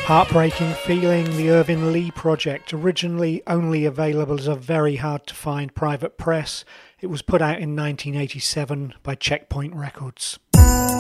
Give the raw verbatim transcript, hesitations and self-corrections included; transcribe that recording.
Heartbreaking Feeling, the Irvin Lee project, originally only available as a very hard to find private press. It was put out in nineteen eighty-seven by Checkpoint Records.